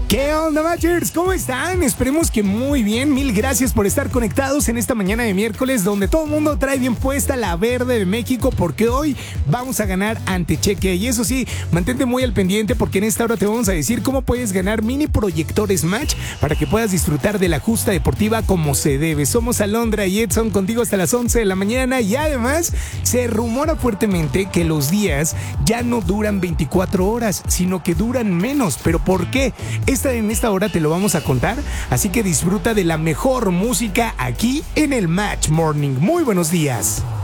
¿Qué onda, Matchers? ¿Cómo están? Esperemos que muy bien. Mil gracias por estar conectados en esta mañana de miércoles, donde todo el mundo trae bien puesta la verde de México, porque hoy vamos a ganar ante Cheque. Y eso sí, mantente muy al pendiente, porque en esta hora te vamos a decir cómo puedes ganar mini proyectores Match para que puedas disfrutar de la justa deportiva como se debe. Somos Alondra y Edson contigo hasta las 11 de la mañana, y además se rumora fuertemente que los días ya no duran 24 horas, sino que duran menos. ¿Pero por qué? En esta hora te lo vamos a contar, así que disfruta de la mejor música aquí en el Match Morning. Muy buenos días.